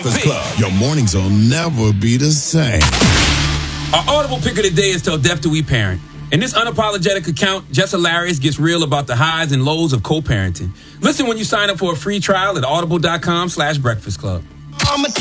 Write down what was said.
Breakfast Club. Your mornings will never be the same. Our Audible pick of the day is Tell Deaf to We Parent. In this unapologetic account, Jess Hilarious gets real about the highs and lows of co-parenting. Listen when you sign up for a free trial at audible.com/breakfastclub.